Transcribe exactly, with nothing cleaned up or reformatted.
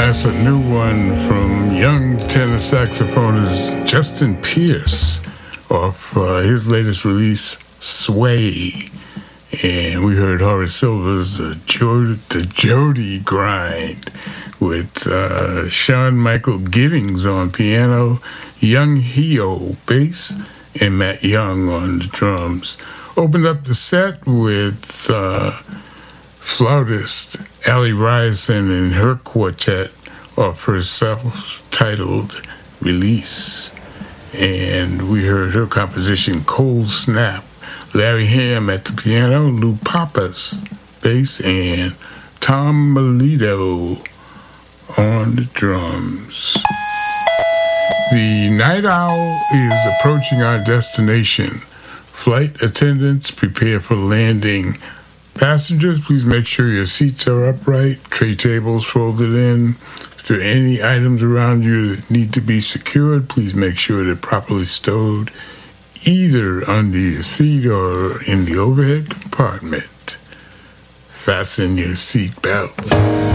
That's a new one from young tenor saxophonist Justin Pierce off uh, his latest release, Sway. And we heard Horace Silver's uh, Jody, The Jody Grind with uh, Sean Michael Giddings on piano, Young Hio bass, and Matt Young on the drums. Opened up the set with uh, flautist Allie Ryerson and her quartet off her self-titled release. And we heard her composition, Cold Snap. Larry Ham at the piano, Lou Pappas bass, and Tom Melito on the drums. The Night Owl is approaching our destination. Flight attendants, prepare for landing. Passengers, please make sure your seats are upright, tray tables folded in. If there are any items around you that need to be secured, please make sure they're properly stowed, either under your seat or in the overhead compartment. Fasten your seat belts.